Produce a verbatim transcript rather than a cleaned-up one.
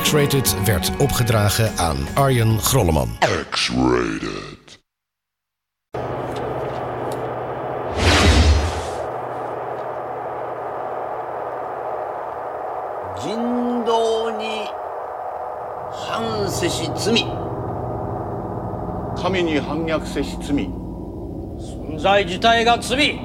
X-Rated werd opgedragen aan Arjen Grolleman. X-Rated. 人道に反せし罪、 神に反逆せし罪、 存在自体が罪、